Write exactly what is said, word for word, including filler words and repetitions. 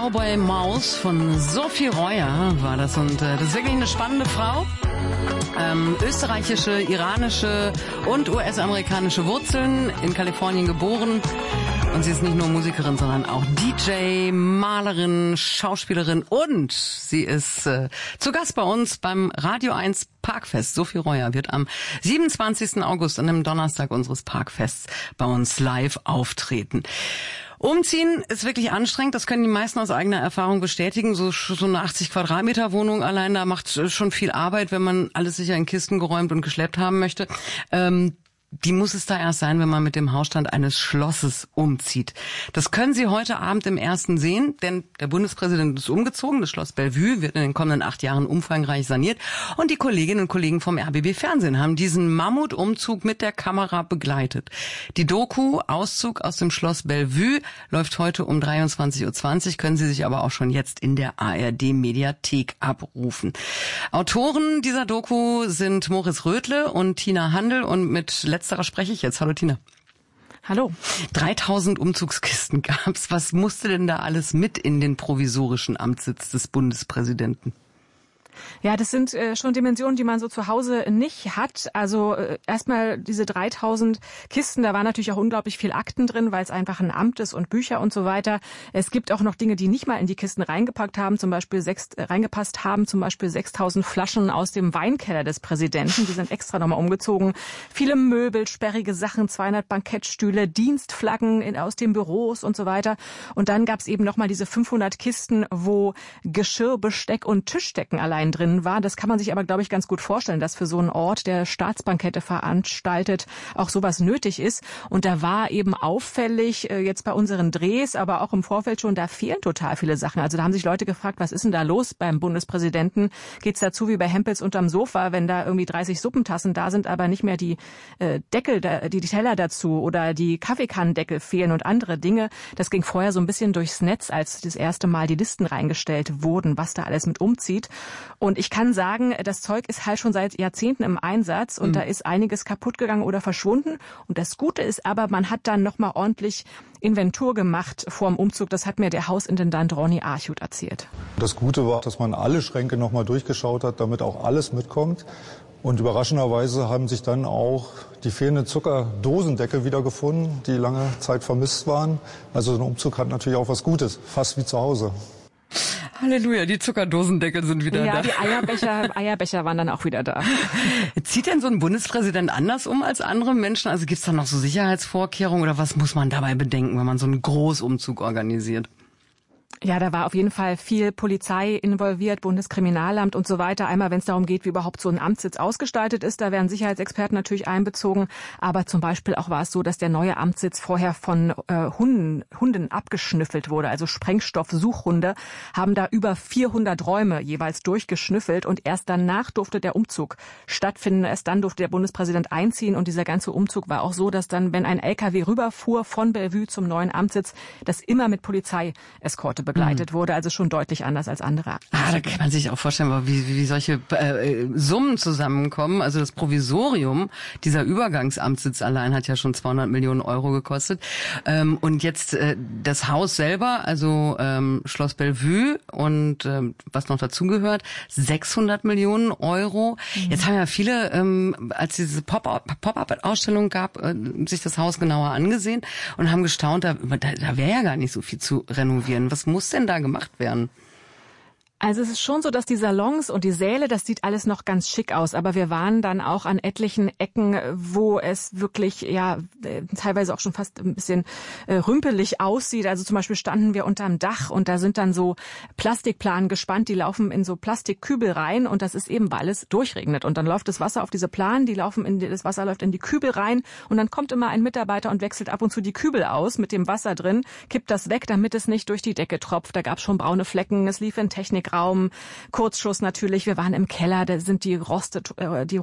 Cowboy Maus von Sophie Reuer war das. Und äh, das ist wirklich eine spannende Frau. Ähm, österreichische, iranische und U S-amerikanische Wurzeln, in Kalifornien geboren. Und sie ist nicht nur Musikerin, sondern auch D J, Malerin, Schauspielerin und sie ist äh, zu Gast bei uns beim Radio eins Parkfest. Sophie Reuer wird am siebenundzwanzigsten August, an dem Donnerstag unseres Parkfests, bei uns live auftreten. Umziehen ist wirklich anstrengend, das können die meisten aus eigener Erfahrung bestätigen. So, so eine achtzig Quadratmeter Wohnung allein, da macht schon viel Arbeit, wenn man alles sicher in Kisten geräumt und geschleppt haben möchte. Ähm, Die muss es da erst sein, wenn man mit dem Hausstand eines Schlosses umzieht. Das können Sie heute Abend im Ersten sehen, denn der Bundespräsident ist umgezogen. Das Schloss Bellevue wird in den kommenden acht Jahren umfangreich saniert. Und die Kolleginnen und Kollegen vom R B B Fernsehen haben diesen Mammutumzug mit der Kamera begleitet. Die Doku Auszug aus dem Schloss Bellevue läuft heute um dreiundzwanzig Uhr zwanzig, können Sie sich aber auch schon jetzt in der A R D-Mediathek abrufen. Autoren dieser Doku sind Moritz Rödle und Tina Handel und mit letzterer spreche ich jetzt. Hallo Tina. Hallo. dreitausend Umzugskisten gab's. Was musste denn da alles mit in den provisorischen Amtssitz des Bundespräsidenten? Ja, das sind äh, schon Dimensionen, die man so zu Hause nicht hat. Also äh, erstmal diese dreitausend Kisten, da war natürlich auch unglaublich viel Akten drin, weil es einfach ein Amt ist und Bücher und so weiter. Es gibt auch noch Dinge, die nicht mal in die Kisten reingepackt haben, zum Beispiel sechs, äh, reingepasst haben, zum Beispiel sechstausend Flaschen aus dem Weinkeller des Präsidenten. Die sind extra nochmal umgezogen. Viele Möbel, sperrige Sachen, zweihundert Bankettstühle, Dienstflaggen in, aus den Büros und so weiter. Und dann gab's eben nochmal diese fünfhundert Kisten, wo Geschirr, Besteck und Tischdecken allein drin war. Das kann man sich aber, glaube ich, ganz gut vorstellen, dass für so einen Ort, der Staatsbankette veranstaltet, auch sowas nötig ist. Und da war eben auffällig, jetzt bei unseren Drehs, aber auch im Vorfeld schon, da fehlen total viele Sachen. Also da haben sich Leute gefragt, was ist denn da los beim Bundespräsidenten? Geht's dazu wie bei Hempels unterm Sofa, wenn da irgendwie dreißig Suppentassen da sind, aber nicht mehr die äh, Deckel, die, die Teller dazu oder die Kaffeekannendeckel fehlen und andere Dinge. Das ging vorher so ein bisschen durchs Netz, als das erste Mal die Listen reingestellt wurden, was da alles mit umzieht. Und ich kann sagen, das Zeug ist halt schon seit Jahrzehnten im Einsatz und mhm. da ist einiges kaputt gegangen oder verschwunden. Und das Gute ist aber, man hat dann nochmal ordentlich Inventur gemacht vor dem Umzug. Das hat mir der Hausintendant Ronny Archut erzählt. Das Gute war, dass man alle Schränke nochmal durchgeschaut hat, damit auch alles mitkommt. Und überraschenderweise haben sich dann auch die fehlenden Zuckerdosendeckel wiedergefunden, die lange Zeit vermisst waren. Also so ein Umzug hat natürlich auch was Gutes, fast wie zu Hause. Halleluja, die Zuckerdosendeckel sind wieder ja, da. Ja, die Eierbecher, Eierbecher waren dann auch wieder da. Zieht denn so ein Bundespräsident anders um als andere Menschen? Also gibt's da noch so Sicherheitsvorkehrungen oder was muss man dabei bedenken, wenn man so einen Großumzug organisiert? Ja, da war auf jeden Fall viel Polizei involviert, Bundeskriminalamt und so weiter. Einmal, wenn es darum geht, wie überhaupt so ein Amtssitz ausgestaltet ist, da werden Sicherheitsexperten natürlich einbezogen. Aber zum Beispiel auch war es so, dass der neue Amtssitz vorher von äh, Hunden, Hunden abgeschnüffelt wurde. Also Sprengstoffsuchhunde haben da über vierhundert Räume jeweils durchgeschnüffelt. Und erst danach durfte der Umzug stattfinden. Erst dann durfte der Bundespräsident einziehen. Und dieser ganze Umzug war auch so, dass dann, wenn ein L K W rüberfuhr von Bellevue zum neuen Amtssitz, das immer mit Polizeieskorte begleitet wurde, also schon deutlich anders als andere. Ah, da kann man sich auch vorstellen, wie, wie solche äh, Summen zusammenkommen. Also das Provisorium, dieser Übergangsamtssitz allein hat ja schon zweihundert Millionen Euro gekostet. Ähm, und jetzt äh, das Haus selber, also ähm, Schloss Bellevue und ähm, was noch dazugehört, sechshundert Millionen Euro. Mhm. Jetzt haben ja viele, ähm, als diese Pop-up-Ausstellung gab, äh, sich das Haus genauer angesehen und haben gestaunt, da, da, da wäre ja gar nicht so viel zu renovieren. Was muss denn da gemacht werden? Also es ist schon so, dass die Salons und die Säle, das sieht alles noch ganz schick aus. Aber wir waren dann auch an etlichen Ecken, wo es wirklich ja teilweise auch schon fast ein bisschen äh, rümpelig aussieht. Also zum Beispiel standen wir unterm Dach und da sind dann so Plastikplanen gespannt, die laufen in so Plastikkübel rein und das ist eben, weil es durchregnet. Und dann läuft das Wasser auf diese Planen, die laufen in die, das Wasser läuft in die Kübel rein und dann kommt immer ein Mitarbeiter und wechselt ab und zu die Kübel aus mit dem Wasser drin, kippt das weg, damit es nicht durch die Decke tropft. Da gab es schon braune Flecken, es lief in Technik Raum, Kurzschluss natürlich. Wir waren im Keller, da sind die Roste, die